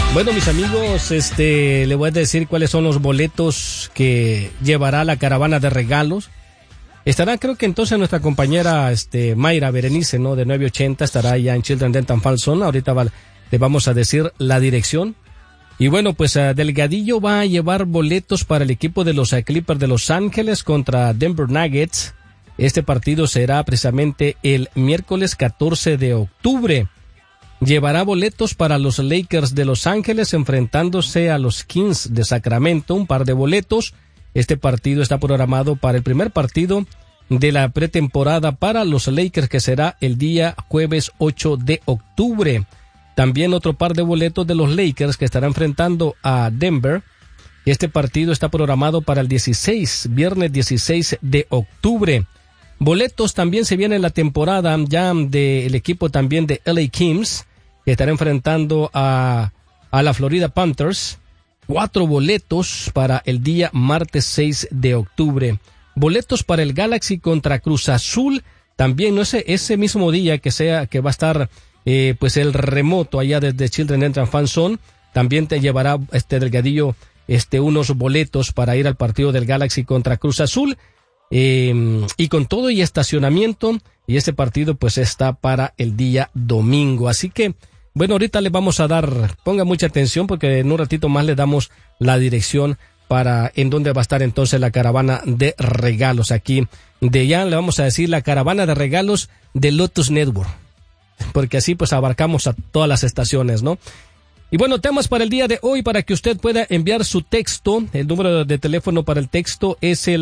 Bueno, mis amigos, le voy a decir cuáles son los boletos que llevará la caravana de regalos. Estará, creo que entonces nuestra compañera Mayra Berenice, ¿no? De 980, estará ya en Children Dental Fall Zone. Ahorita le vamos a decir la dirección. Y bueno, pues Delgadillo va a llevar boletos para el equipo de los Clippers de Los Ángeles contra Denver Nuggets. Este partido será precisamente el miércoles 14 de octubre. Llevará boletos para los Lakers de Los Ángeles enfrentándose a los Kings de Sacramento, un par de boletos. Este partido está programado para el primer partido de la pretemporada para los Lakers, que será el día jueves 8 de octubre. También otro par de boletos de los Lakers que estará enfrentando a Denver. Este partido está programado para el viernes 16 de octubre. Boletos también se viene en la temporada ya del equipo también de LA Kings, que estará enfrentando a la Florida Panthers. 4 boletos para el día martes 6 de octubre. Boletos para el Galaxy contra Cruz Azul. También ese mismo día que va a estar pues el remoto allá desde Children Dental Fall Zone. También te llevará Delgadillo unos boletos para ir al partido del Galaxy contra Cruz Azul. Y con todo y estacionamiento, y este partido pues está para el día domingo. Así que, bueno, ahorita le vamos a dar, ponga mucha atención porque en un ratito más le damos la dirección para en dónde va a estar entonces la caravana de regalos aquí. Ya le vamos a decir la caravana de regalos de Lotus Network, porque así pues abarcamos a todas las estaciones, ¿no? Y bueno, temas para el día de hoy para que usted pueda enviar su texto. El número de teléfono para el texto es el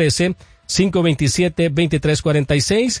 213-527-2346.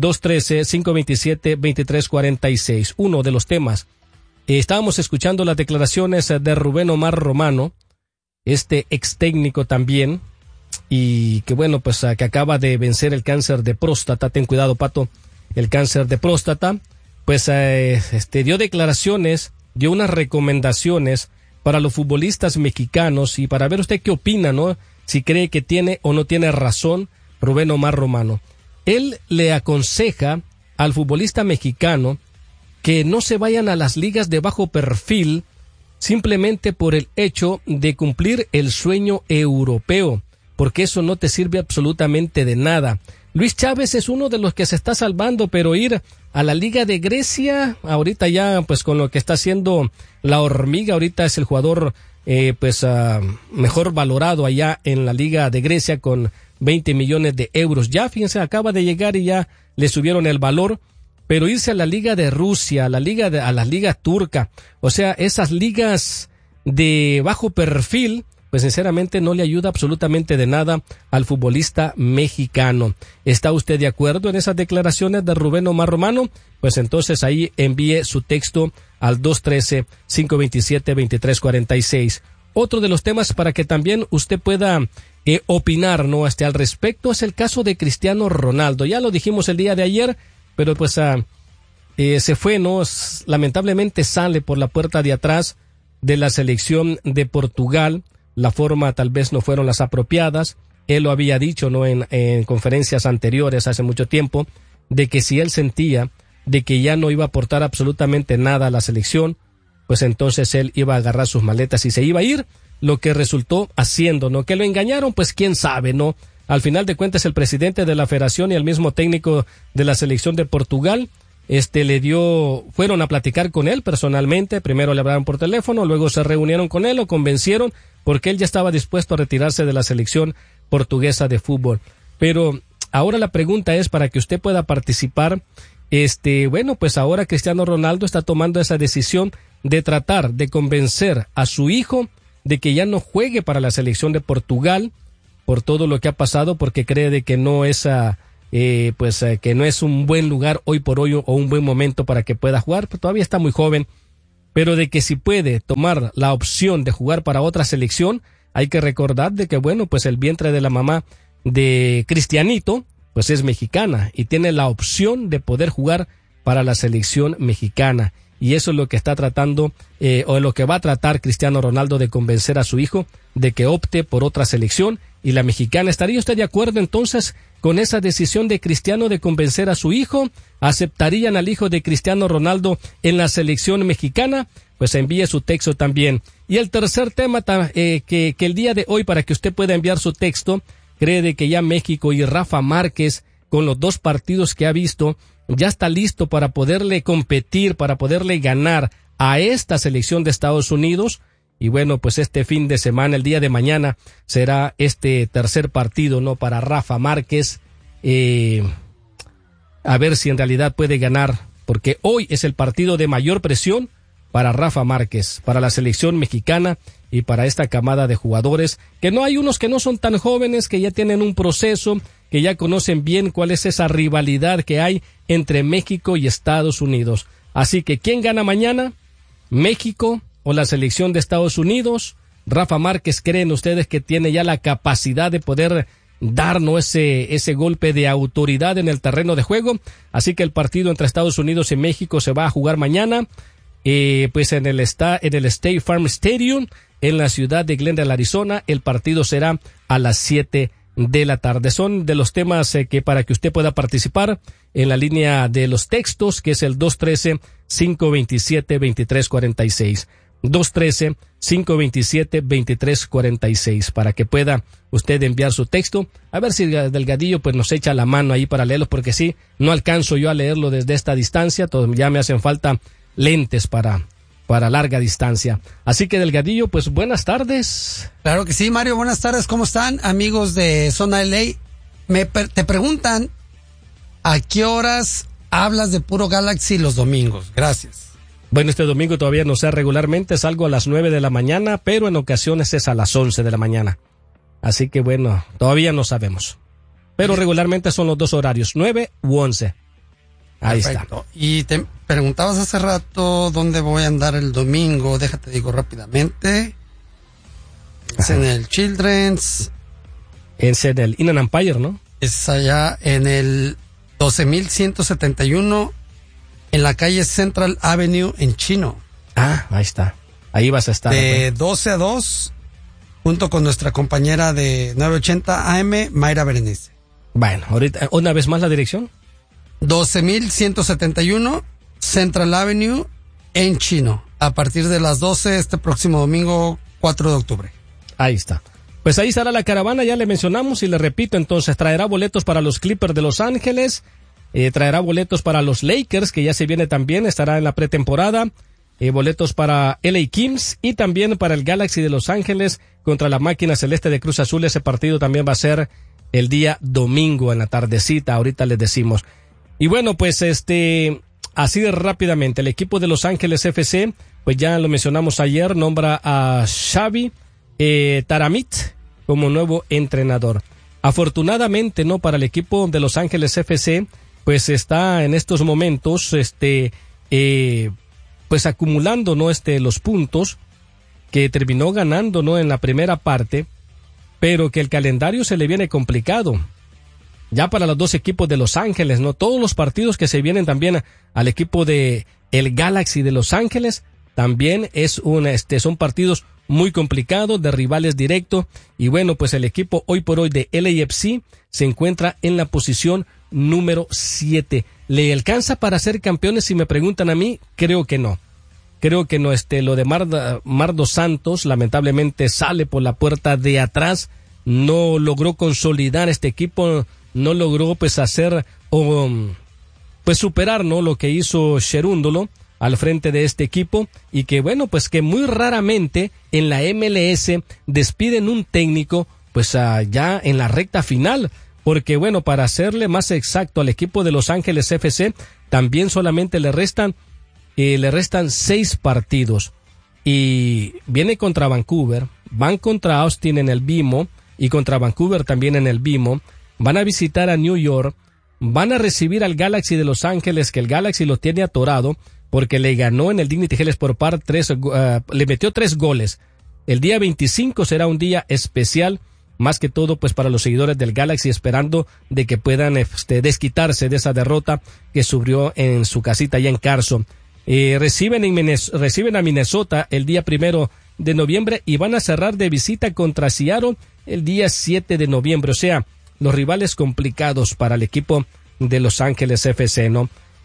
213-527-2346. Uno de los temas. Estábamos escuchando las declaraciones de Rubén Omar Romano, ex técnico también, y que bueno, pues que acaba de vencer el cáncer de próstata. Ten cuidado, Pato, el cáncer de próstata. Pues dio declaraciones, dio unas recomendaciones para los futbolistas mexicanos y para ver usted qué opina, ¿no? Si cree que tiene o no tiene razón Rubén Omar Romano. Él le aconseja al futbolista mexicano que no se vayan a las ligas de bajo perfil simplemente por el hecho de cumplir el sueño europeo, porque eso no te sirve absolutamente de nada. Luis Chávez es uno de los que se está salvando, pero ir a la Liga de Grecia, ahorita ya pues con lo que está haciendo la Hormiga, ahorita es el jugador mejor valorado allá en la Liga de Grecia con 20 millones de euros. Ya, fíjense, acaba de llegar y ya le subieron el valor, pero irse a la Liga de Rusia, a la Liga turca, o sea, esas ligas de bajo perfil, pues sinceramente no le ayuda absolutamente de nada al futbolista mexicano. ¿Está usted de acuerdo en esas declaraciones de Rubén Omar Romano? Pues entonces ahí envíe su texto al 213-527-2346. Otro de los temas para que también usted pueda opinar, ¿no? Al respecto es el caso de Cristiano Ronaldo. Ya lo dijimos el día de ayer, pero pues se fue, ¿no? Lamentablemente sale por la puerta de atrás de la selección de Portugal. La forma tal vez no fueron las apropiadas. Él lo había dicho, ¿no? En conferencias anteriores hace mucho tiempo, de que si él sentía de que ya no iba a aportar absolutamente nada a la selección, pues entonces él iba a agarrar sus maletas y se iba a ir, lo que resultó haciendo, ¿no? Que lo engañaron, pues quién sabe, ¿no? Al final de cuentas el presidente de la federación y el mismo técnico de la selección de Portugal, fueron a platicar con él personalmente. Primero le hablaron por teléfono, luego se reunieron con él, lo convencieron porque él ya estaba dispuesto a retirarse de la selección portuguesa de fútbol. Pero ahora la pregunta es para que usted pueda participar. Bueno, pues ahora Cristiano Ronaldo está tomando esa decisión de tratar de convencer a su hijo de que ya no juegue para la selección de Portugal por todo lo que ha pasado, porque cree de que no es que no es un buen lugar hoy por hoy o un buen momento para que pueda jugar, pero todavía está muy joven, pero de que si puede tomar la opción de jugar para otra selección. Hay que recordar de que bueno, pues el vientre de la mamá de Cristianito pues es mexicana y tiene la opción de poder jugar para la selección mexicana, y eso es lo que está tratando o lo que va a tratar Cristiano Ronaldo, de convencer a su hijo de que opte por otra selección y la mexicana. ¿Estaría usted de acuerdo entonces con esa decisión de Cristiano de convencer a su hijo? ¿Aceptarían al hijo de Cristiano Ronaldo en la selección mexicana? Pues envíe su texto también. Y el tercer tema que el día de hoy, para que usted pueda enviar su texto, cree de que ya México y Rafa Márquez, con los 2 partidos que ha visto, ya está listo para poderle competir, para poderle ganar a esta selección de Estados Unidos. Y bueno, pues este fin de semana, el día de mañana, será este tercer partido, ¿no? Para Rafa Márquez, a ver si en realidad puede ganar, porque hoy es el partido de mayor presión para Rafa Márquez, para la selección mexicana y para esta camada de jugadores, que no hay unos que no son tan jóvenes, que ya tienen un proceso, que ya conocen bien cuál es esa rivalidad que hay entre México y Estados Unidos. Así que, ¿quién gana mañana? ¿México o la selección de Estados Unidos? Rafa Márquez, ¿creen ustedes que tiene ya la capacidad de poder darnos ese golpe de autoridad en el terreno de juego? Así que el partido entre Estados Unidos y México se va a jugar mañana, pues en el State Farm Stadium, en la ciudad de Glendale, Arizona. El partido será a las 7 de la tarde. Son de los temas que para que usted pueda participar en la línea de los textos, que es el 213-527-2346. 213-527-2346, para que pueda usted enviar su texto. A ver si Delgadillo pues nos echa la mano ahí para leerlo, porque sí, no alcanzo yo a leerlo desde esta distancia, ya me hacen falta lentes para larga distancia. Así que Delgadillo, pues buenas tardes. Claro que sí, Mario, buenas tardes, ¿cómo están, amigos de Zona LA? Te preguntan, ¿a qué horas hablas de Puro Galaxy los domingos? Gracias. Bueno, este domingo todavía no sé, regularmente salgo a las 9 de la mañana, pero en ocasiones es a las 11 de la mañana. Así que bueno, todavía no sabemos. Pero regularmente son los 2 horarios, 9 u 11. Ahí Perfecto. está. Y te preguntabas hace rato dónde voy a andar el domingo. Déjate digo rápidamente. Es en el Children's. Es en el Inland Empire, ¿no? Es allá en el 12,171 en la calle Central Avenue en Chino. Ah, ahí está. Ahí vas a estar. De 12 a 2, junto con nuestra compañera de 980 AM, Mayra Berenice. Bueno, ahorita, una vez más la dirección. 12,171 Central Avenue en Chino, a partir de las 12 este próximo domingo 4 de octubre. Ahí está. Pues ahí estará la caravana, ya le mencionamos y le repito, entonces traerá boletos para los Clippers de Los Ángeles, traerá boletos para los Lakers, que ya se viene también, estará en la pretemporada, boletos para LA Kings y también para el Galaxy de Los Ángeles contra la máquina celeste de Cruz Azul. Ese partido también va a ser el día domingo en la tardecita, ahorita les decimos. Y bueno, pues así de rápidamente, el equipo de Los Ángeles FC, pues ya lo mencionamos ayer, nombra a Xavi Taramit como nuevo entrenador. Afortunadamente, ¿no? Para el equipo de Los Ángeles FC, pues está en estos momentos, pues acumulando, ¿no? Los puntos que terminó ganando, ¿no? En la primera parte, pero que el calendario se le viene complicado. Ya para los 2 equipos de Los Ángeles, ¿no? Todos los partidos que se vienen también al equipo de el Galaxy de Los Ángeles, también son partidos muy complicados, de rivales directos. Y bueno, pues el equipo hoy por hoy de LAFC se encuentra en la posición número 7. ¿Le alcanza para ser campeones? Si me preguntan a mí, creo que no. Creo que no, lo de Mardo Santos lamentablemente sale por la puerta de atrás. No logró consolidar este equipo, no logró pues hacer o pues superar, ¿no? Lo que hizo Cherúndolo al frente de este equipo, y que bueno, pues que muy raramente en la MLS despiden un técnico pues ya en la recta final, porque bueno, para serle más exacto al equipo de Los Ángeles FC también solamente le restan 6 partidos, y viene contra Vancouver, van contra Austin en el BMO y contra Vancouver también en el BMO, van a visitar a New York, van a recibir al Galaxy de Los Ángeles, que el Galaxy lo tiene atorado porque le ganó en el Dignity Health Sport Park le metió 3 goles. El día 25 será un día especial, más que todo pues para los seguidores del Galaxy, esperando de que puedan desquitarse de esa derrota que sufrió en su casita allá en Carson. reciben a Minnesota el día 1 de noviembre y van a cerrar de visita contra Seattle el día 7 de noviembre. O sea, los rivales complicados para el equipo de Los Ángeles FC, ¿no?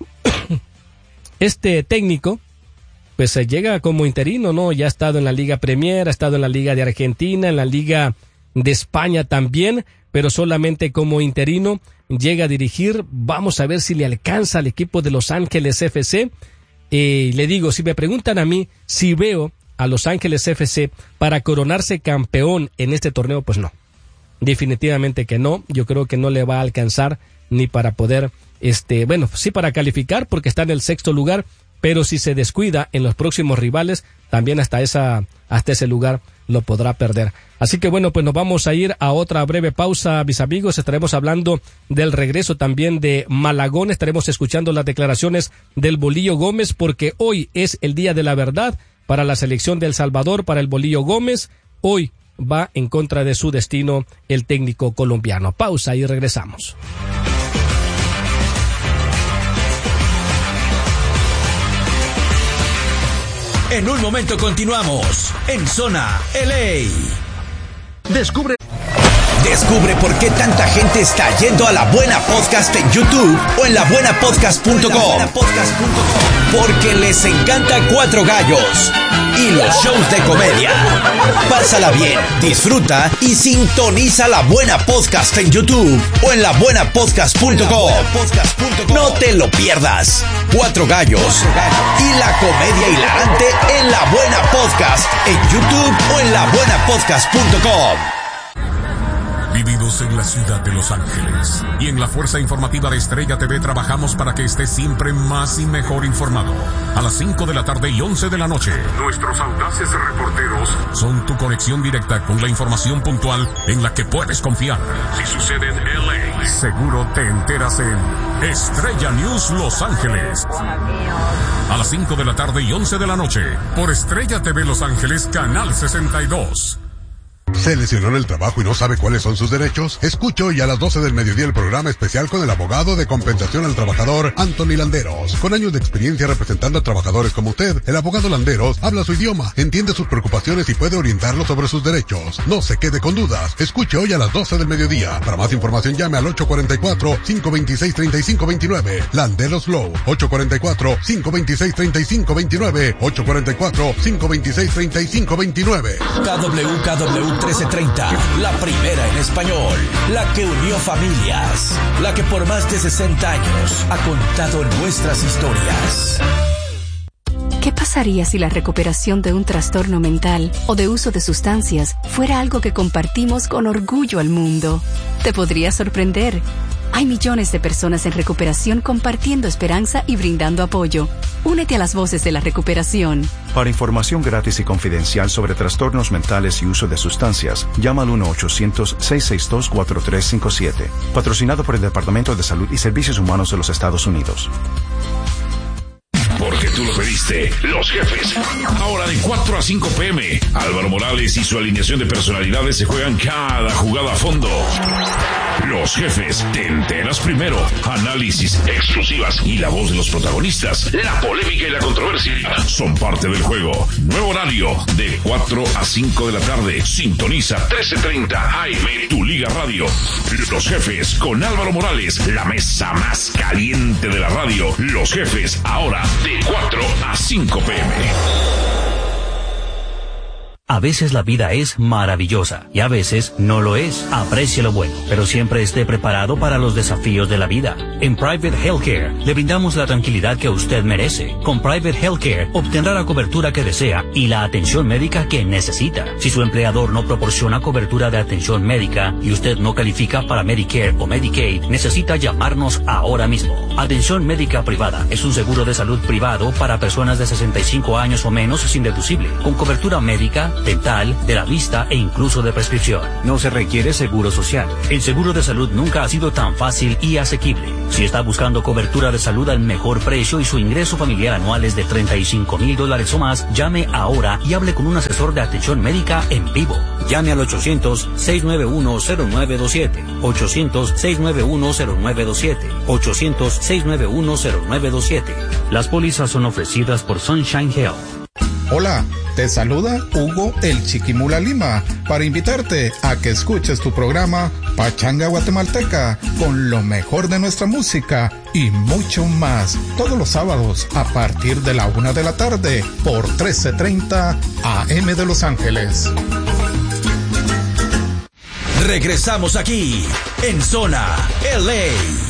Este técnico, pues se llega como interino, ¿no? Ya ha estado en la Liga Premier, ha estado en la Liga de Argentina, en la Liga de España también, pero solamente como interino llega a dirigir. Vamos a ver si le alcanza al equipo de Los Ángeles FC. Le digo, si me preguntan a mí si veo a Los Ángeles FC para coronarse campeón en este torneo, pues no. Definitivamente que no. Yo creo que no le va a alcanzar ni para poder, bueno, sí para calificar porque está en el 6º lugar, pero si se descuida en los próximos rivales, también hasta ese lugar lo podrá perder. Así que bueno, pues nos vamos a ir a otra breve pausa, mis amigos. Estaremos hablando del regreso también de Malagón, estaremos escuchando las declaraciones del Bolillo Gómez, porque hoy es el día de la verdad para la selección de El Salvador, para el Bolillo Gómez. Hoy va en contra de su destino el técnico colombiano. Pausa y regresamos. En un momento continuamos en Zona LA. Descubre por qué tanta gente está yendo a La Buena Podcast en YouTube o en labuenapodcast.com. Porque les encanta Cuatro Gallos y los shows de comedia. Pásala bien, disfruta y sintoniza La Buena Podcast en YouTube o en labuenapodcast.com. No te lo pierdas. Cuatro Gallos y la comedia hilarante en La Buena Podcast en YouTube o en labuenapodcast.com. Vividos en la ciudad de Los Ángeles y en la fuerza informativa de Estrella TV trabajamos para que estés siempre más y mejor informado. A las 5 de la tarde y 11 de la noche, nuestros audaces reporteros son tu conexión directa con la información puntual en la que puedes confiar. Si sucede en LA, seguro te enteras en Estrella News Los Ángeles. A las 5 de la tarde y 11 de la noche, por Estrella TV Los Ángeles, Canal 62. ¿Se lesionó en el trabajo y no sabe cuáles son sus derechos? Escuche hoy a las 12 del mediodía el programa especial con el abogado de compensación al trabajador, Anthony Landeros. Con años de experiencia representando a trabajadores como usted, el abogado Landeros habla su idioma, entiende sus preocupaciones y puede orientarlo sobre sus derechos. No se quede con dudas. Escuche hoy a las 12 del mediodía. Para más información llame al 844-526-3529. Landeros Law, 844-526-3529. 844-526-3529. KWKW 1330, la primera en español, la que unió familias, la que por más de 60 años ha contado nuestras historias. ¿Qué pasaría si la recuperación de un trastorno mental o de uso de sustancias fuera algo que compartimos con orgullo al mundo? Te podría sorprender. Hay millones de personas en recuperación compartiendo esperanza y brindando apoyo. Únete a las voces de la recuperación. Para información gratis y confidencial sobre trastornos mentales y uso de sustancias, llama al 1-800-662-4357. Patrocinado por el Departamento de Salud y Servicios Humanos de los Estados Unidos. Porque tú lo pediste, Los Jefes. Ahora de 4 a 5 p.m. Álvaro Morales y su alineación de personalidades se juegan cada jugada a fondo. Los Jefes, te enteras primero. Análisis, exclusivas y la voz de los protagonistas. La polémica y la controversia son parte del juego. Nuevo horario de 4 a 5 de la tarde. Sintoniza 1330 AM, tu Liga Radio. Los Jefes con Álvaro Morales, la mesa más caliente de la radio. Los Jefes, ahora de 4 a 5 p.m. A veces la vida es maravillosa y a veces no lo es. Aprecie lo bueno, pero siempre esté preparado para los desafíos de la vida. En Private Healthcare le brindamos la tranquilidad que usted merece. Con Private Healthcare obtendrá la cobertura que desea y la atención médica que necesita. Si su empleador no proporciona cobertura de atención médica y usted no califica para Medicare o Medicaid, necesita llamarnos ahora mismo. Atención médica privada es un seguro de salud privado para personas de 65 años o menos sin deducible, con cobertura médica, dental, de la vista e incluso de prescripción. No se requiere seguro social. El seguro de salud nunca ha sido tan fácil y asequible. Si está buscando cobertura de salud al mejor precio y su ingreso familiar anual es de $35,000 o más, llame ahora y hable con un asesor de atención médica en vivo. Llame al 800-691-0927. 800-691-0927. 800-691-0927. Las pólizas son ofrecidas por Sunshine Health. Hola, te saluda Hugo el Chiquimula Lima para invitarte a que escuches tu programa Pachanga Guatemalteca con lo mejor de nuestra música y mucho más todos los sábados a partir de la 1 de la tarde por 1330 AM de Los Ángeles. Regresamos aquí en Zona LA.